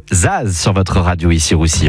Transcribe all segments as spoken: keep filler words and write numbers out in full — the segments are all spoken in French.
Zaz sur votre radio ici Roussillon.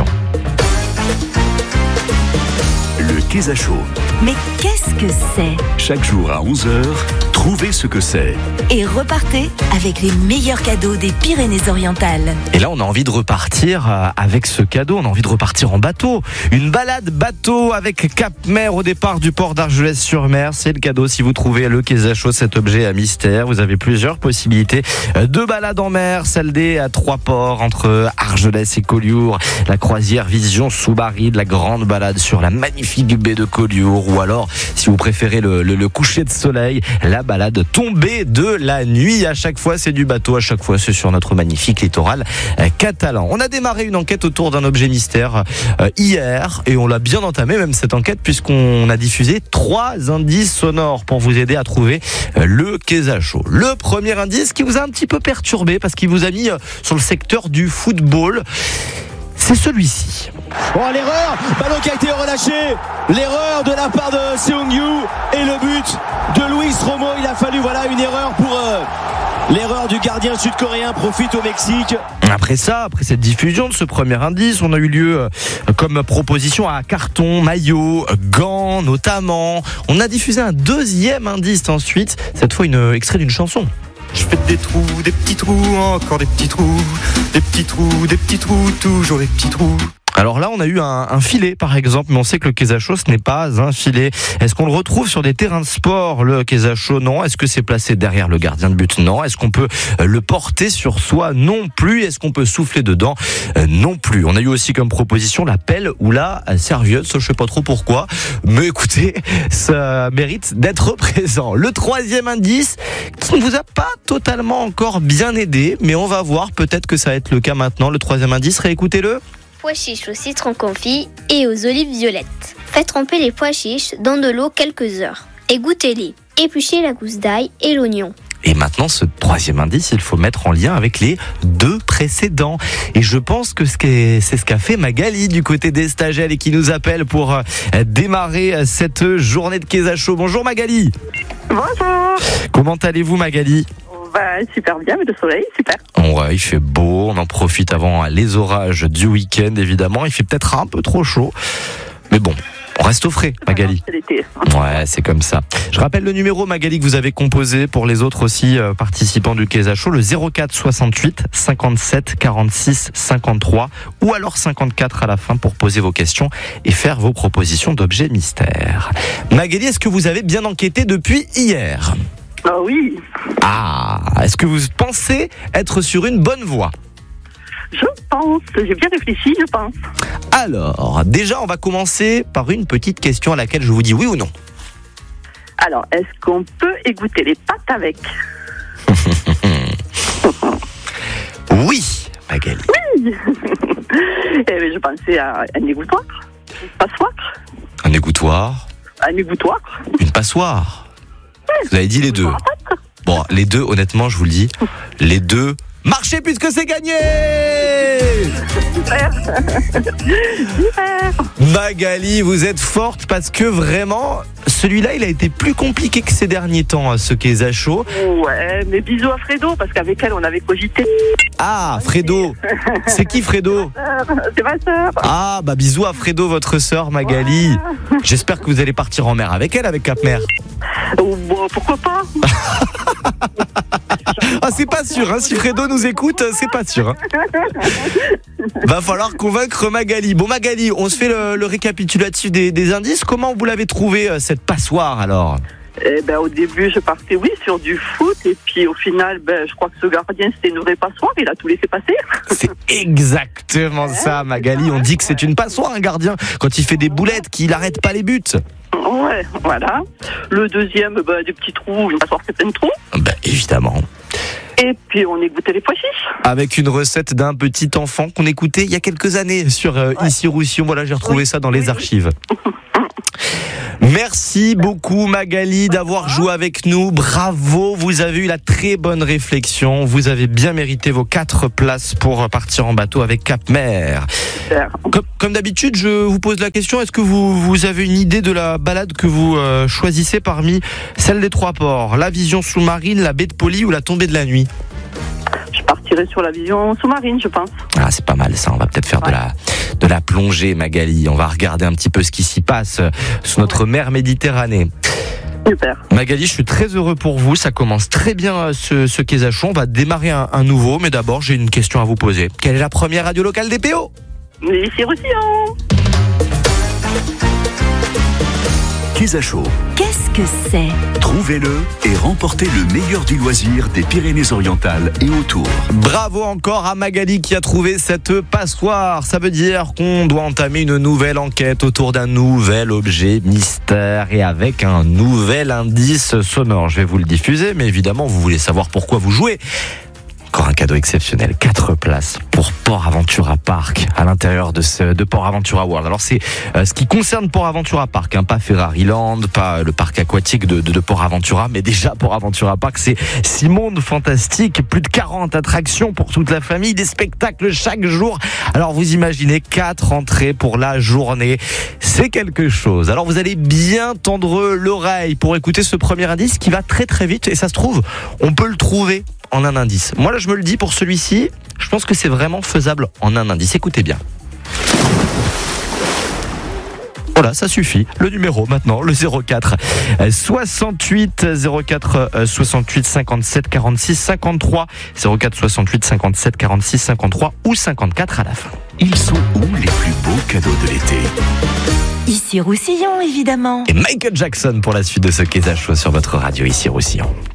Le Kéza Show. Mais qu'est-ce que c'est ? Chaque jour à onze heures, trouvez ce que c'est. Et repartez avec les meilleurs cadeaux des Pyrénées-Orientales. Et là, on a envie de repartir avec ce cadeau. On a envie de repartir en bateau. Une balade bateau avec Cap Mer au départ du port d'Argelès-sur-Mer. C'est le cadeau si vous trouvez le Kéza Show, cet objet à mystère. Vous avez plusieurs possibilités de balade en mer. Celle des trois ports entre Argelès et Collioure. La croisière Vision sous-marine, la grande balade sur la magnifique baie de Collioure. Ou alors, si vous préférez le, le, le coucher de soleil, la balade tombée de la nuit. À chaque fois, c'est du bateau. À chaque fois, c'est sur notre magnifique littoral euh, catalan. On a démarré une enquête autour d'un objet mystère euh, hier et on l'a bien entamé, même cette enquête, puisqu'on a diffusé trois indices sonores pour vous aider à trouver euh, le Kéza Show. Le premier indice qui vous a un petit peu perturbé parce qu'il vous a mis euh, sur le secteur du football. C'est celui-ci. Oh, l'erreur, ballon qui a été relâché, l'erreur de la part de Seung-yu et le but de Luis Romo. Il a fallu voilà une erreur pour euh, l'erreur du gardien sud-coréen, profite au Mexique. Après ça, après cette diffusion de ce premier indice, on a eu lieu euh, comme proposition à carton, maillot, gants notamment. On a diffusé un deuxième indice ensuite, cette fois une euh, extrait d'une chanson. Je fais des trous, des petits trous, encore des petits trous, des petits trous, des petits trous, toujours des petits trous. Alors là, on a eu un, un filet, par exemple, mais on sait que le Kéza Show, ce n'est pas un filet. Est-ce qu'on le retrouve sur des terrains de sport, le Kéza Show? Non. Est-ce que c'est placé derrière le gardien de but? Non. Est-ce qu'on peut le porter sur soi? Non plus. Est-ce qu'on peut souffler dedans? euh, Non plus. On a eu aussi comme proposition la pelle ou la serviette. Ça, je sais pas trop pourquoi, mais écoutez, ça mérite d'être présent. Le troisième indice, qui ne vous a pas totalement encore bien aidé, mais on va voir. Peut-être que ça va être le cas maintenant. Le troisième indice, réécoutez-le. Pois chiches au citron confit et aux olives violettes. Faites tremper les pois chiches dans de l'eau quelques heures. Égouttez-les. Épluchez la gousse d'ail et l'oignon. Et maintenant, ce troisième indice, il faut mettre en lien avec les deux précédents. Et je pense que c'est ce qu'a fait Magali du côté des stagiaires et qui nous appelle pour démarrer cette journée de Kéza Show. Bonjour Magali. Bonjour. Comment allez-vous Magali ? Bah, super bien, mais le soleil, super. Ouais, il fait beau, on en profite avant les orages du week-end, évidemment. Il fait peut-être un peu trop chaud, mais bon, on reste au frais, Magali. C'est l'été. Ouais, c'est comme ça. Je rappelle le numéro, Magali, que vous avez composé pour les autres aussi euh, participants du Kéza Show, le zéro quatre soixante-huit cinquante-sept quarante-six cinquante-trois, ou alors cinquante-quatre à la fin pour poser vos questions et faire vos propositions d'objets mystères. Magali, est-ce que vous avez bien enquêté depuis hier ? Ah oui. Ah, est-ce que vous pensez être sur une bonne voie ? Je pense, j'ai bien réfléchi, je pense. Alors, déjà, on va commencer par une petite question à laquelle je vous dis oui ou non. Alors, est-ce qu'on peut égoutter les pâtes avec ? Oui, Magali. Oui. Eh bien, je pensais à un égouttoir, une passoire. Un égouttoir. Un égouttoir. Une passoire. Vous avez dit les deux. Bon, les deux, honnêtement, je vous le dis, les deux, marchez puisque c'est gagné. Super. Super. Magali, vous êtes forte parce que vraiment, celui-là, il a été plus compliqué que ces derniers temps, ce Kéza Show. Ouais, mais bisous à Fredo, parce qu'avec elle, on avait cogité. Ah, Fredo. C'est qui Fredo ? C'est ma sœur. Ah, bah bisous à Fredo, votre sœur Magali. Ouais. J'espère que vous allez partir en mer avec elle, avec Cap Mer. Oh, bon, pourquoi pas. Ah, c'est pas sûr, hein. Si Fredo nous écoute, c'est pas sûr. Hein. Va falloir convaincre Magali. Bon, Magali, on se fait le, le récapitulatif des, des indices. Comment vous l'avez trouvé, cette passoire, alors ? Eh ben, au début, je partais, oui, sur du foot. Et puis, au final, ben, je crois que ce gardien, c'était une vraie passoire. Il a tout laissé passer. C'est exactement ça, Magali. On dit que c'est une passoire, un gardien, quand il fait des boulettes, qu'il n'arrête pas les buts. Ouais, voilà. Le deuxième, ben, des petits trous, une passoire, c'est plein de trous. Ben, évidemment. Et puis, on écoutait les pois chiches. Avec une recette d'un petit enfant qu'on écoutait il y a quelques années sur euh, ouais. Ici Roussillon. Voilà, j'ai retrouvé oui. ça dans les oui. archives. Merci beaucoup Magali d'avoir joué avec nous. Bravo, vous avez eu la très bonne réflexion. Vous avez bien mérité vos quatre places pour partir en bateau avec Cap Mer. Comme, comme d'habitude, je vous pose la question, est-ce que vous, vous avez une idée de la balade que vous euh, choisissez parmi celle des trois ports, la vision sous-marine, la baie de Poly ou la tombée de la nuit ? Je partirais partirai sur la vision sous-marine, je pense. Ah, c'est pas mal ça, on va peut-être faire ouais. de la de la plongée, Magali. On va regarder un petit peu ce qui s'y passe sur notre ouais. mer Méditerranée. Super. Magali, je suis très heureux pour vous. Ça commence très bien ce, ce Quai Zachon. On va démarrer un, un nouveau, mais d'abord, j'ai une question à vous poser. Quelle est la première radio locale des P O ? Ici Roussillon. Quai Zachon. Qu'est-ce que c'est ? Trouvez-le et remportez le meilleur du loisir des Pyrénées-Orientales et autour. Bravo encore à Magali qui a trouvé cette passoire. Ça veut dire qu'on doit entamer une nouvelle enquête autour d'un nouvel objet mystère et avec un nouvel indice sonore. Je vais vous le diffuser, mais évidemment, vous voulez savoir pourquoi vous jouez. Encore un cadeau exceptionnel, quatre places pour Port Aventura Park à l'intérieur de, ce, de Port Aventura World. Alors c'est euh, ce qui concerne Port Aventura Park, hein, pas Ferrari Land, pas le parc aquatique de, de, de Port Aventura, mais déjà Port Aventura Park, c'est six mondes fantastiques, plus de quarante attractions pour toute la famille, des spectacles chaque jour. Alors vous imaginez quatre entrées pour la journée, c'est quelque chose. Alors vous allez bien tendre l'oreille pour écouter ce premier indice qui va très très vite et ça se trouve, on peut le trouver en un indice. Moi là je me le dis pour celui-ci, je pense que c'est vraiment faisable en un indice. Écoutez bien. Voilà, ça suffit. Le numéro maintenant, le zéro quatre soixante-huit zéro quatre soixante-huit cinquante-sept quarante-six cinquante-trois zéro quatre soixante-huit cinquante-sept quarante-six cinquante-trois ou cinquante-quatre à la fin. Ils sont où les plus beaux cadeaux de l'été ? Ici Roussillon, évidemment. Et Michael Jackson pour la suite de ce Quai Zachon sur votre radio Ici Roussillon.